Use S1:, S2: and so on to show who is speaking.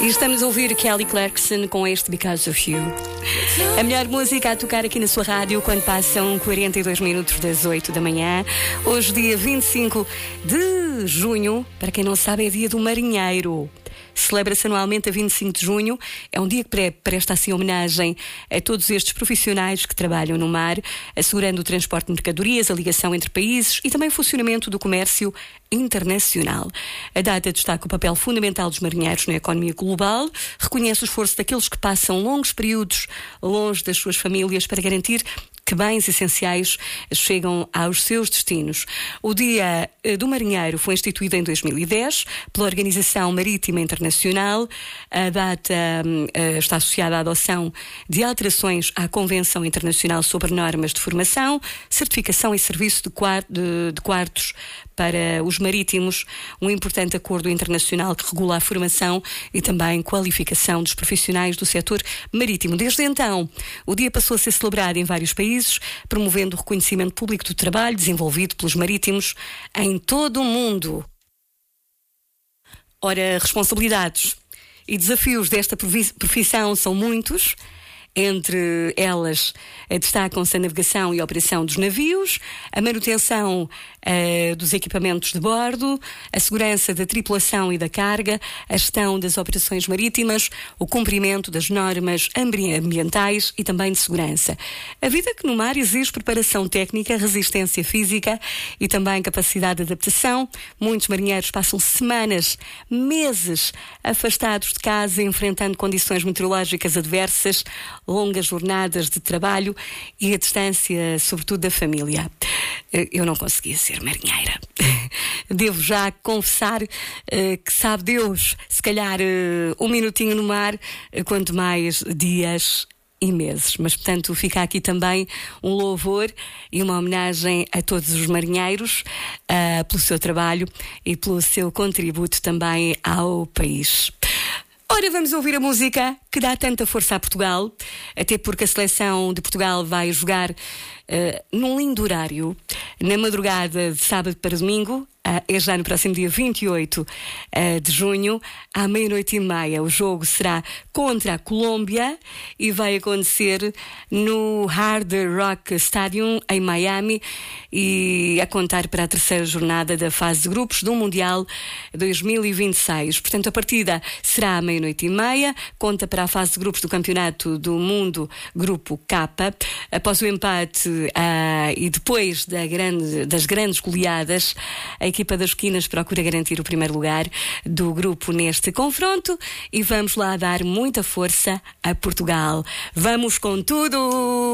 S1: E estamos a ouvir Kelly Clarkson com este Because of You. A melhor música a tocar aqui na sua rádio quando passam 42 minutos das 8 da manhã. Hoje, dia 25 de junho, para quem não sabe, é dia do marinheiro. Celebra-se anualmente a 25 de junho. É um dia que presta assim homenagem a todos estes profissionais que trabalham no mar, assegurando o transporte de mercadorias, a ligação entre países e também o funcionamento do comércio internacional. A data destaca o papel fundamental dos marinheiros na economia global, reconhece o esforço daqueles que passam longos períodos longe das suas famílias para garantir que bens essenciais chegam aos seus destinos. O Dia do Marinheiro foi instituído em 2010 pela Organização Marítima Internacional. A data está associada à adoção de alterações à Convenção Internacional sobre Normas de Formação, Certificação e Serviço de Quartos para os marítimos, um importante acordo internacional que regula a formação e também qualificação dos profissionais do setor marítimo. Desde então, o dia passou a ser celebrado em vários países, promovendo o reconhecimento público do trabalho desenvolvido pelos marítimos em todo o mundo. Ora, responsabilidades e desafios desta profissão são muitos. Entre elas, destacam-se a navegação e a operação dos navios, a manutenção dos equipamentos de bordo, a segurança da tripulação e da carga, a gestão das operações marítimas, o cumprimento das normas ambientais e também de segurança. A vida que no mar exige preparação técnica, resistência física e também capacidade de adaptação. Muitos marinheiros passam semanas, meses afastados de casa, enfrentando condições meteorológicas adversas, longas jornadas de trabalho e a distância, sobretudo, da família. Eu não conseguia ser marinheira. Devo já confessar que sabe Deus, se calhar um minutinho no mar, quanto mais dias e meses. Mas, portanto, fica aqui também um louvor e uma homenagem a todos os marinheiros pelo seu trabalho e pelo seu contributo também ao país. Ora, vamos ouvir a música que dá tanta força a Portugal, até porque a seleção de Portugal vai jogar num lindo horário, na madrugada de sábado para domingo, é já no próximo dia 28 de junho, à 00:30. O jogo será contra a Colômbia e vai acontecer no Hard Rock Stadium, em Miami, e a contar para a terceira jornada da fase de grupos do Mundial 2026. Portanto, a partida será à 00:30, conta para a fase de grupos do Campeonato do Mundo, Grupo K. Após o empate e depois das grandes goleadas, a equipa das Esquinas procura garantir o primeiro lugar do grupo neste confronto e vamos lá dar muita força a Portugal. Vamos com tudo!